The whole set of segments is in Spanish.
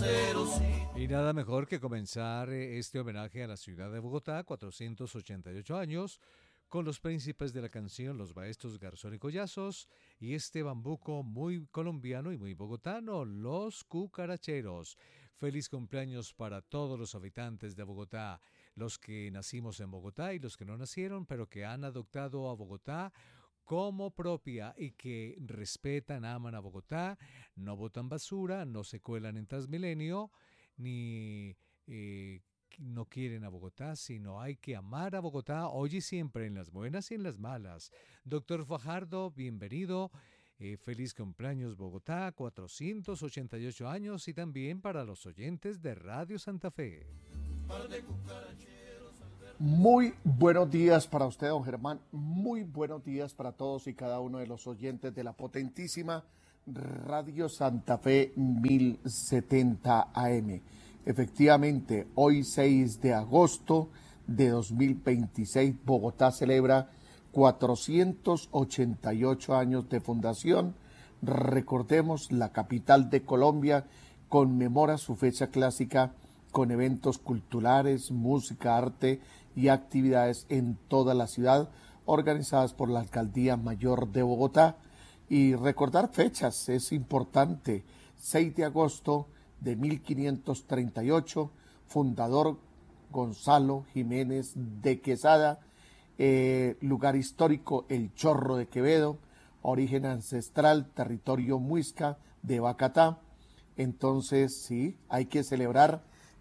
Y nada mejor que comenzar este homenaje a la ciudad de Bogotá, 488 años, con los príncipes de la canción, los maestros Garzón y Collazos, y este bambuco muy colombiano y muy bogotano, los cucaracheros. Feliz cumpleaños para todos los habitantes de Bogotá, los que nacimos en Bogotá y los que no nacieron, pero que han adoptado a Bogotá como propia y que respetan, aman a Bogotá, no botan basura, no se cuelan en Transmilenio, ni no quieren a Bogotá, sino hay que amar a Bogotá hoy y siempre, en las buenas y en las malas. Doctor Fajardo, bienvenido. Feliz cumpleaños Bogotá, 488 años y también para los oyentes de Radio Santa Fe. Muy buenos días para usted, don Germán. Muy buenos días para todos y cada uno de los oyentes de la potentísima Radio Santa Fe 1070 AM. Efectivamente, hoy 6 de agosto de 2026, Bogotá celebra 488 años de fundación. Recordemos, la capital de Colombia conmemora su fecha clásica con eventos culturales, música, arte y actividades en toda la ciudad, organizadas por la Alcaldía Mayor de Bogotá. Y recordar fechas es importante. 6 de agosto de 1538, fundador Gonzalo Jiménez de Quesada, lugar histórico El Chorro de Quevedo, origen ancestral, territorio muisca de Bacatá. Entonces, sí, hay que celebrar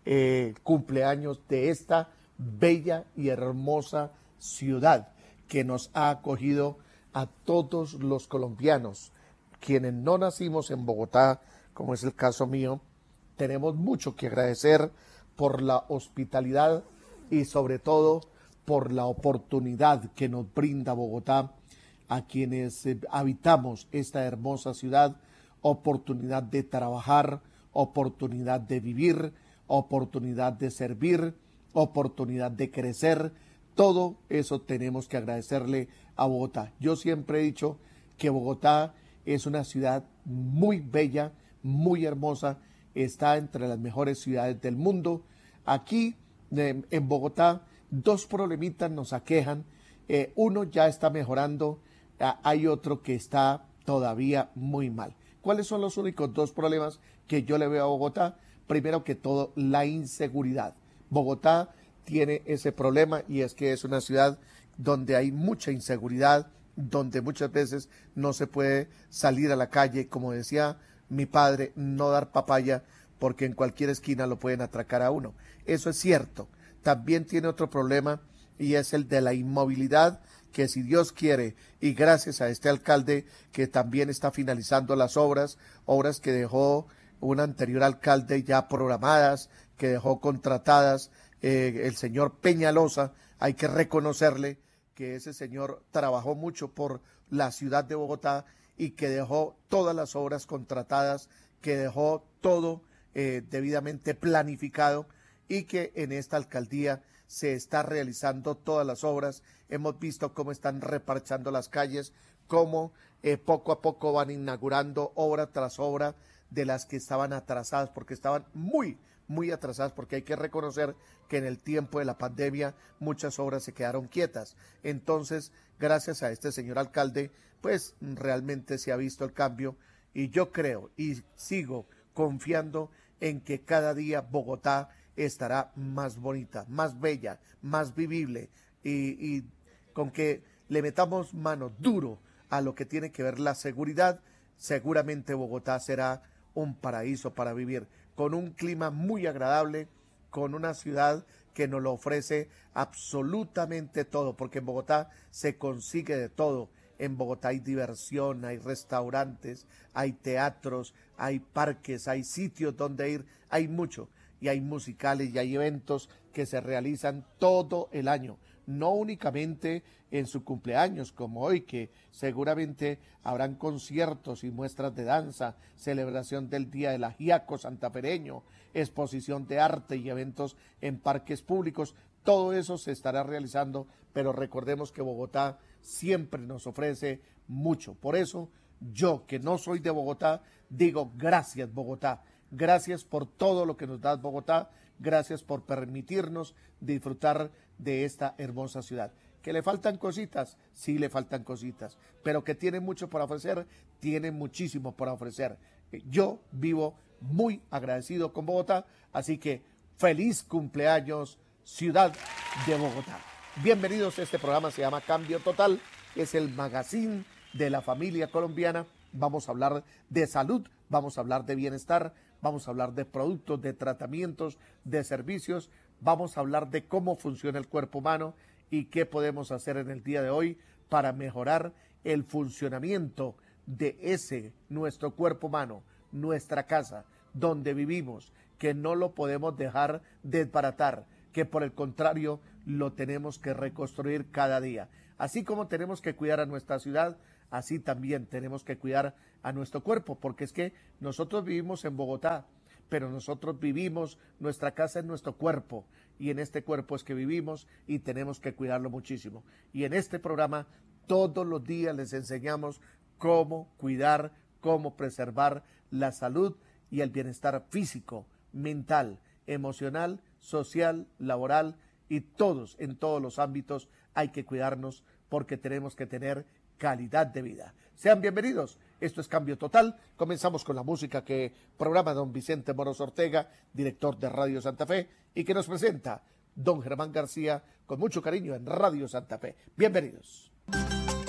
cumpleaños de esta bella y hermosa ciudad que nos ha acogido a todos los colombianos. Quienes no nacimos en Bogotá, como es el caso mío, tenemos mucho que agradecer por la hospitalidad y sobre todo por la oportunidad que nos brinda Bogotá a quienes habitamos esta hermosa ciudad, oportunidad de trabajar, oportunidad de vivir, oportunidad de servir, oportunidad de crecer. Todo eso tenemos que agradecerle a Bogotá. Yo siempre he dicho que Bogotá es una ciudad muy bella, muy hermosa, está entre las mejores ciudades del mundo. Aquí en Bogotá, dos problemitas nos aquejan. Uno ya está mejorando, hay otro que está todavía muy mal. ¿Cuáles son los únicos dos problemas que yo le veo a Bogotá? Primero que todo, la inseguridad. Bogotá tiene ese problema y es que es una ciudad donde hay mucha inseguridad, donde muchas veces no se puede salir a la calle, como decía mi padre, no dar papaya porque en cualquier esquina lo pueden atracar a uno. Eso es cierto. También tiene otro problema y es el de la inmovilidad, que si Dios quiere y gracias a este alcalde que también está finalizando las obras que dejó un anterior alcalde ya programadas, que dejó contratadas, el señor Peñalosa, hay que reconocerle que ese señor trabajó mucho por la ciudad de Bogotá y que dejó todas las obras contratadas, que dejó todo debidamente planificado y que en esta alcaldía se está realizando todas las obras. Hemos visto cómo están reparchando las calles, cómo poco a poco van inaugurando obra tras obra de las que estaban atrasadas, porque estaban muy atrasadas, porque hay que reconocer que en el tiempo de la pandemia muchas obras se quedaron quietas. Entonces, gracias a este señor alcalde, pues realmente se ha visto el cambio y yo creo y sigo confiando en que cada día Bogotá estará más bonita, más bella, más vivible y con que le metamos mano duro a lo que tiene que ver la seguridad, seguramente Bogotá será un paraíso para vivir, con un clima muy agradable, con una ciudad que nos lo ofrece absolutamente todo, porque en Bogotá se consigue de todo. En Bogotá hay diversión, hay restaurantes, hay teatros, hay parques, hay sitios donde ir, hay mucho. Y hay musicales y hay eventos que se realizan todo el año, no únicamente en su cumpleaños como hoy, que seguramente habrán conciertos y muestras de danza, celebración del Día del Ajiaco santafereño, exposición de arte y eventos en parques públicos. Todo eso se estará realizando, pero recordemos que Bogotá siempre nos ofrece mucho. Por eso, yo que no soy de Bogotá, digo gracias Bogotá, Gracias por todo lo que nos da Bogotá. Gracias por permitirnos disfrutar de esta hermosa ciudad. ¿Que le faltan cositas? Sí, le faltan cositas, pero que tiene mucho por ofrecer, tiene muchísimo por ofrecer. Yo vivo muy agradecido con Bogotá, así que feliz cumpleaños, ciudad de Bogotá. Bienvenidos, este programa se llama Cambio Total, es el magazine de la familia colombiana. Vamos a hablar de salud, vamos a hablar de bienestar, vamos a hablar de productos, de tratamientos, de servicios, vamos a hablar de cómo funciona el cuerpo humano y qué podemos hacer en el día de hoy para mejorar el funcionamiento de ese, nuestro cuerpo humano, nuestra casa, donde vivimos, que no lo podemos dejar desbaratar, que por el contrario lo tenemos que reconstruir cada día. Así como tenemos que cuidar a nuestra ciudad, así también tenemos que cuidar a nuestro cuerpo, porque es que nosotros vivimos en Bogotá, pero nosotros vivimos, nuestra casa es nuestro cuerpo, y en este cuerpo es que vivimos y tenemos que cuidarlo muchísimo. Y en este programa todos los días les enseñamos cómo cuidar, cómo preservar la salud y el bienestar físico, mental, emocional, social, laboral y todos, en todos los ámbitos hay que cuidarnos porque tenemos que tener calidad de vida. Sean bienvenidos, esto es Cambio Total. Comenzamos con la música que programa don Vicente Moros Ortega, director de Radio Santa Fe, y que nos presenta don Germán García con mucho cariño en Radio Santa Fe. Bienvenidos.